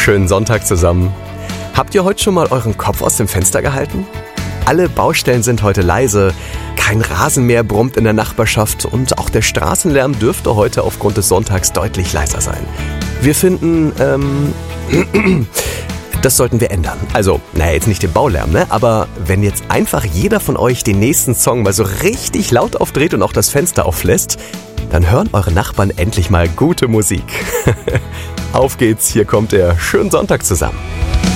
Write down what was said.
Schönen Sonntag zusammen. Habt ihr heute schon mal euren Kopf aus dem Fenster gehalten? Alle Baustellen sind heute leise, kein Rasenmäher brummt in der Nachbarschaft und auch der Straßenlärm dürfte heute aufgrund des Sonntags deutlich leiser sein. Wir finden, das sollten wir ändern. Also, jetzt nicht den Baulärm, ne? Aber wenn jetzt einfach jeder von euch den nächsten Song mal so richtig laut aufdreht und auch das Fenster auflässt, dann hören eure Nachbarn endlich mal gute Musik. Auf geht's, hier kommt der Schönen Sonntag zusammen.